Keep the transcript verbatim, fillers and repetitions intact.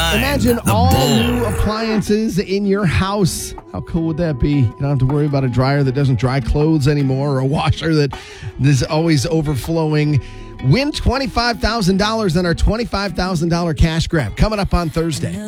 time. Imagine the all bull. new appliances in your house. How cool would that be? You don't have to worry about a dryer that doesn't dry clothes anymore or a washer that is always overflowing. Win twenty-five thousand dollars on our twenty-five thousand dollars cash grab coming up on Thursday.